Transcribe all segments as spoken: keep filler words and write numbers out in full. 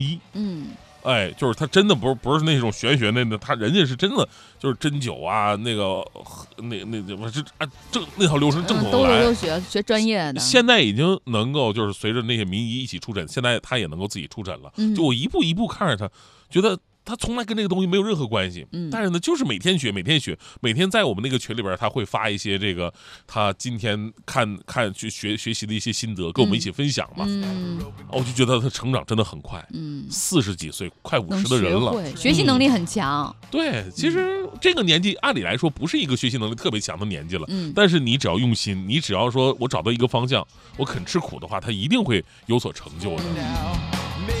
医。 嗯。 哎，就是他真的不是不是那种玄学那的，他人家是真的就是针灸啊，那个那那那我这啊正那套流程正统的来， 嗯、都都学学专业的。 现在已经能够就是随着那些名医一起出诊，现在他也能够自己出诊了。 嗯、 就我一步一步看着他，觉得他从来跟这个东西没有任何关系。 嗯， 但是呢，就是每天学，每天学，每天在我们那个群里边，他会发一些这个他今天看看去学学习的一些心得，跟我们一起分享嘛。 嗯， 我就觉得他成长真的很快。 嗯， 四十几岁，快五十的人了， 学, 学习能力很强、 嗯。对，其实这个年纪按理来说不是一个学习能力特别强的年纪了。 嗯， 但是你只要用心，你只要说我找到一个方向，我肯吃苦的话，他一定会有所成就的。 嗯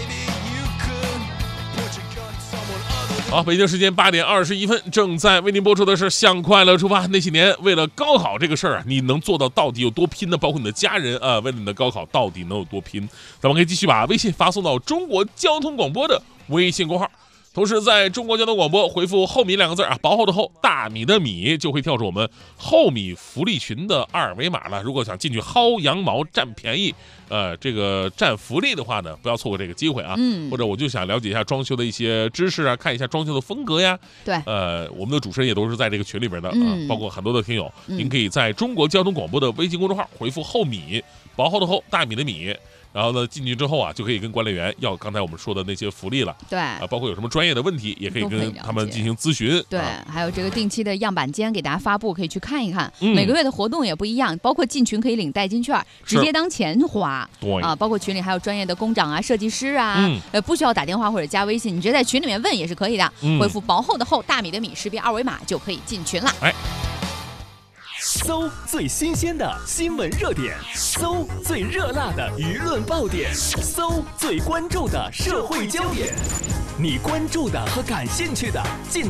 好，北京时间八点二十一分，正在为您播出的是《向快乐出发》。那些年为了高考这个事儿啊，你能做到到底有多拼呢？包括你的家人啊，为了你的高考到底能有多拼？咱们可以继续把微信发送到中国交通广播的微信公号，同时在中国交通广播回复后米两个字啊，薄厚的厚，大米的米，就会跳出我们后米福利群的二维码了。如果想进去薅羊毛占便宜，呃，这个占福利的话呢，不要错过这个机会啊。 嗯， 或者我就想了解一下装修的一些知识啊，看一下装修的风格呀。 对， 呃，我们的主持人也都是在这个群里边的啊、 嗯呃，包括很多的听友， 嗯、 您可以在中国交通广播的微信公众号回复后米，薄厚的厚，大米的米。然后呢，进去之后啊，就可以跟管理员要刚才我们说的那些福利了。 对， 啊，包括有什么专业的问题，也可以跟他们进行咨询。 对、 啊， 还有这个定期的样板间给大家发布，可以去看一看。 嗯、 每个月的活动也不一样，包括进群可以领代金券，直接当钱花。 对啊，包括群里还有专业的工长啊、设计师啊， 嗯、 呃，不需要打电话或者加微信，你直接在群里面问也是可以的。 嗯、 回复薄厚的厚，大米的米，识别二维码就可以进群了。 哎。 搜最新鲜的新闻热点，搜最热辣的舆论爆点，搜最关注的社会焦点，你关注的和感兴趣的尽